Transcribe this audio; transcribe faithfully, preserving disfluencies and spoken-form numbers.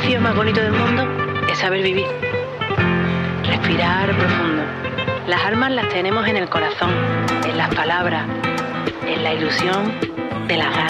ejercicio más bonito del mundo es saber vivir. Respirar profundo. Las armas las tenemos en el corazón, en las palabras, en la ilusión de las ganas.